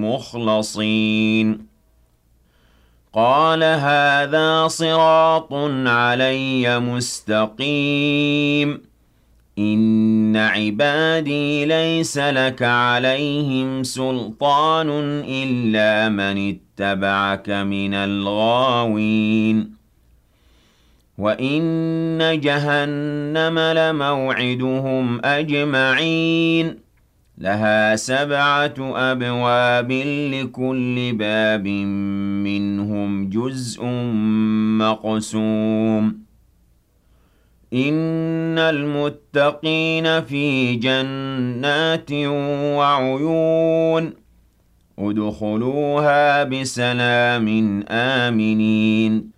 مُخْلَصِينَ قَالَ هَٰذَا صِرَاطٌ عَلَيَّ مُسْتَقِيمٌ إِنَّ عِبَادِي لَيْسَ لَكَ عَلَيْهِمْ سُلْطَانٌ إِلَّا مَنِ اتَّبَعَكَ مِنَ الْغَاوِينَ وَإِنَّ جَهَنَّمَ لَمَوْعِدُهُمْ أَجْمَعِينَ لَهَا 7 أَبْوَابٍ لِّكُلِّ بَابٍ مِّنْهُمْ جُزْءٌ مَّقْسُومٌ إِنَّ الْمُتَّقِينَ فِي جَنَّاتٍ وَعُيُونٍ ادْخُلُوهَا بِسَلَامٍ آمِنِينَ